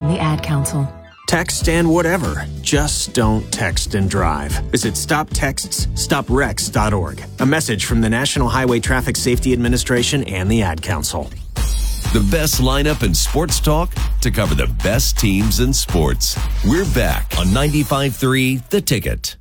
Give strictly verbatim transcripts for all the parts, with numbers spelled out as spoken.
the Ad Council. Text and whatever. Just don't text and drive. Visit stop texts stop wrecks dot org. A message from the National Highway Traffic Safety Administration and the Ad Council. The best lineup in sports talk to cover the best teams in sports. We're back on ninety-five three The Ticket.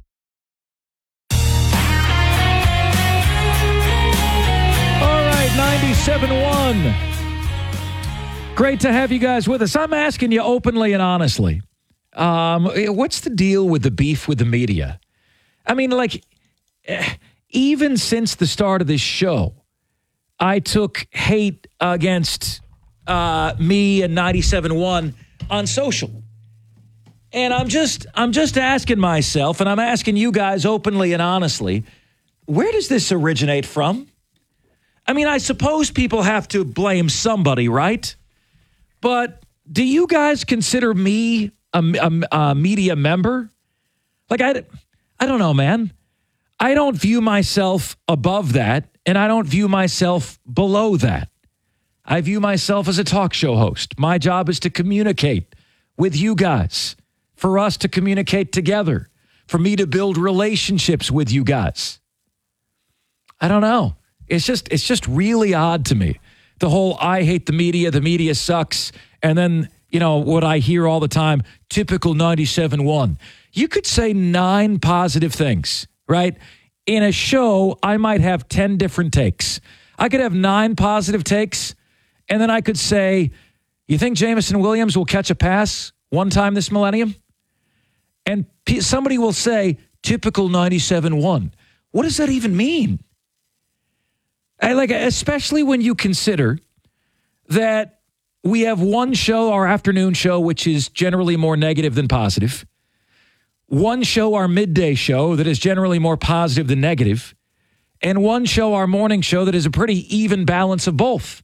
All right, ninety-seven one. Great to have you guys with us. I'm asking you openly and honestly. Um, what's the deal with the beef with the media? I mean, like, even since the start of this show, I took hate against uh, me and ninety-seven one on social. And I'm just I'm just asking myself, and I'm asking you guys openly and honestly, where does this originate from? I mean, I suppose people have to blame somebody, right? But do you guys consider me a, a, a media member? Like, I, I don't know, man. I don't view myself above that, and I don't view myself below that. I view myself as a talk show host. My job is to communicate with you guys, for us to communicate together, for me to build relationships with you guys. I don't know. It's just it's just really odd to me. The whole I hate the media, the media sucks, and then, you know, what I hear all the time, typical ninety-seven one. You could say nine positive things, right? In a show, I might have ten different takes. I could have nine positive takes, and then I could say, you think Jameson Williams will catch a pass one time this millennium? And p- somebody will say, typical ninety-seven one. What does that even mean? I like, especially when you consider that we have one show, our afternoon show, which is generally more negative than positive. One show, our midday show, that is generally more positive than negative. And one show, our morning show, that is a pretty even balance of both.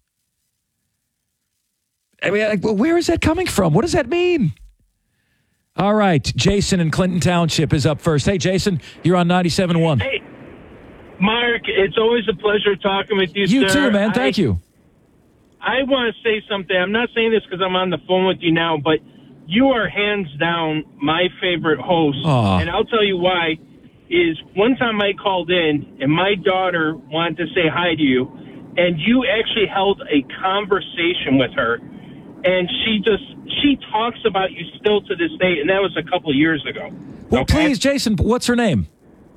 I mean, like, where is that coming from? What does that mean? All right, Jason in Clinton Township is up first. Hey, Jason, you're on ninety-seven one. Hey, Mark, it's always a pleasure talking with you, You sir. too, man. Thank I, you. I want to say something. I'm not saying this because I'm on the phone with you now, but you are hands down my favorite host. Aw. And I'll tell you why. Is one time I called in, and my daughter wanted to say hi to you, and you actually held a conversation with her, and she just, she talks about you still to this day, and that was a couple of years ago. Well, okay? please, Jason, what's her name?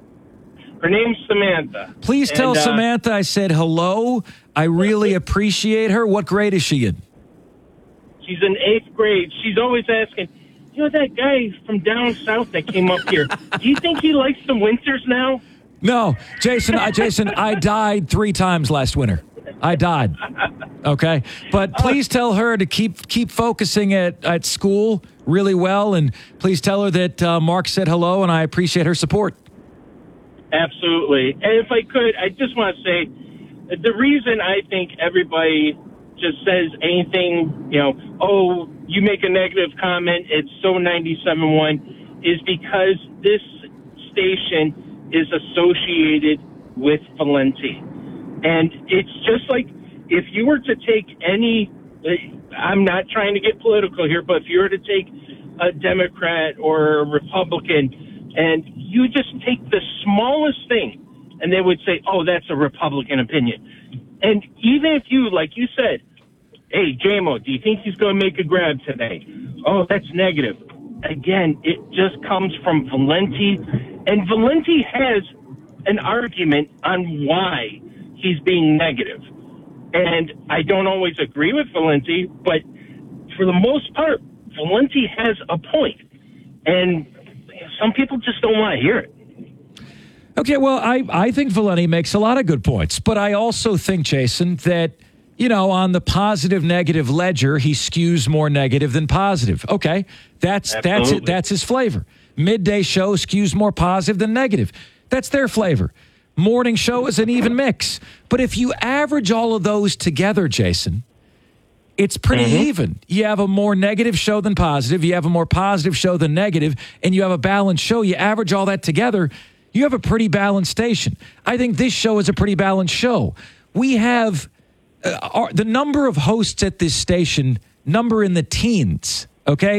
Her name's Samantha. Please tell and, uh, Samantha I said hello. I really appreciate her. What grade is she in? She's in eighth grade. She's always asking, you know, that guy from down south that came up here, do you think he likes the winters now? No, Jason, I, Jason, I died three times last winter. I died. Okay. But please tell her to keep keep focusing at, at school really well. And please tell her that uh, Mark said hello and I appreciate her support. Absolutely. And if I could, I just want to say the reason I think everybody just says anything, you know, oh, you make a negative comment, it's so ninety-seven one, is because this station is associated with Valenti. And it's just like if you were to take any, I'm not trying to get political here, but if you were to take a Democrat or a Republican and you just take the smallest thing and they would say, oh, that's a Republican opinion. And even if you, like you said, hey, J M O, do you think he's going to make a grab today? Oh, that's negative. Again, it just comes from Valenti. And Valenti has an argument on why he's being negative. And I don't always agree with Valenti, but for the most part, Valenti has a point. And some people just don't want to hear it. Okay, well, I, I think Valenti makes a lot of good points. But I also think, Jason, that, you know, on the positive-negative ledger, he skews more negative than positive. Okay, that's that's it. That's his flavor. Midday show skews more positive than negative. That's their flavor. Morning show is an even mix. But if you average all of those together, Jason, it's pretty mm-hmm. even. You have a more negative show than positive. You have a more positive show than negative. And you have a balanced show. You average all that together, you have a pretty balanced station. I think this show is a pretty balanced show. We have uh, our, the number of hosts at this station, number in the teens, okay?